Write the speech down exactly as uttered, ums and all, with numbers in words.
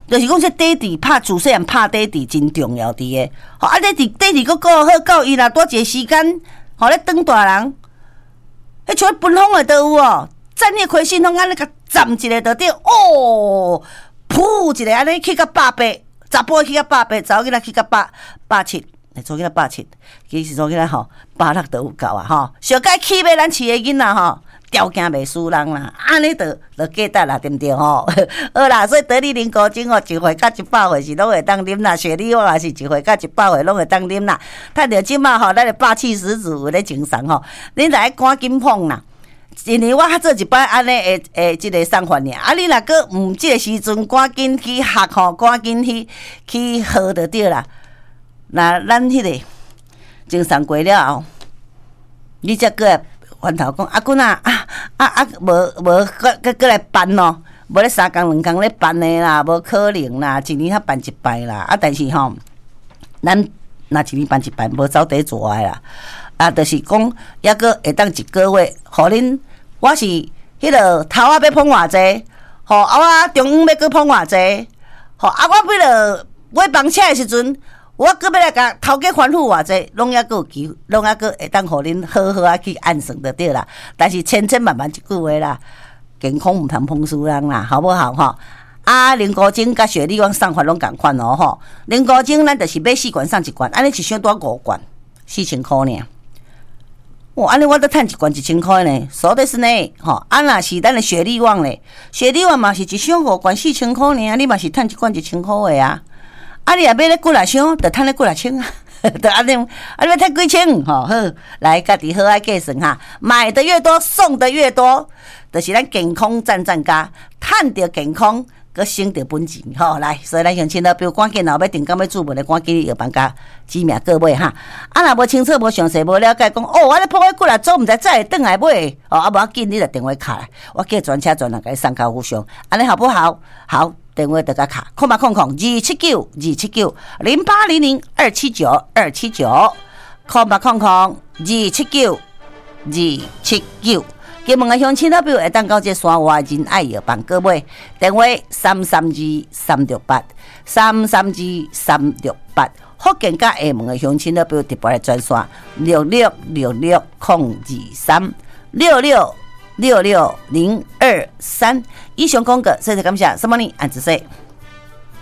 就是讲这爹地拍自细汉拍爹地真重要伫个。吼啊，爹地爹地佫顾好到伊若多一个时间，吼咧当大人，迄像分封的都有哦，战略开信封安尼甲站一个就对哦，噗一个安尼去到百八，查甫去到百八，查某囡仔去到百百七。做起来百七，其实做起来吼百六都有够啊吼！小该起码咱饲的囡仔吼，条件袂输人啦，安尼就就价值啦，对不对吼？好啦，所以得你啉高精哦，一岁到一百岁是拢会当啉啦，雪莉我也是一岁到一百岁拢会当啉啦。趁着即马吼，咱的霸气十足有咧精神吼，恁来赶紧碰啦！因为我较做一摆安尼诶诶，即个送法尔，啊你若个毋即个时阵赶紧去学吼，赶紧去去学就对啦。那咱迄个精神过了后，你才过来翻头讲啊，滚啊啊啊啊，无无搁搁过来办咯，无咧三工两工咧办的啦，无可能啦，一年才办一摆啦。啊，但是吼，咱若一年办一摆，无走地做的啦。啊，就是讲抑个会当一个月，互恁我是迄个头仔要捧偌济，吼啊我中午要搁捧偌济，吼啊我为了买房车的时阵。我搁要来甲头家反复偌济，拢抑阁有机会，拢抑阁会当互恁好好啊去按算就对啦。但是千千万万一句话啦，健康毋通碰输人啦，好不好吼？啊，零高精甲雪莉往送法拢共款哦吼。零高精咱就是买四罐送一罐，安尼一箱多五罐，四千箍呢。哇，安尼我得趁一罐一千块呢，所以是呢，吼。啊，若是咱的雪莉旺咧，雪莉旺嘛是一箱五罐四千块呢，你嘛是趁一罐一千块的啊。啊，你若买咧几若箱，就趁咧几若千啊，就安尼，啊，你要趁几千，吼好，来家己好爱计算哈，买的越多，送的越多，就是咱健康赞赞加，趁着健康，佮省着本钱，吼来，所以咱乡亲老朋友赶紧若要订购要注文的，赶紧药房家指名购买哈。啊，若无清楚、无详细、无了解，讲哦，我咧破迄几若组，毋知再会转来买，哦，啊无要紧，你就电话卡来，我叫专车专人甲你送到府上，安尼好不好？好。电话就甲卡，空八空空二七九二七九零八零零二七九二七九，空八空空二七九二七九。金门的乡亲老朋友会当到这山外人爱药房购买，电话三三二三六八三三二三六八。福建甲厦门的乡亲老朋友特别来专线六六六六空二三六六。六六零二三，以上广告，谢谢感谢，什么呢？安子说。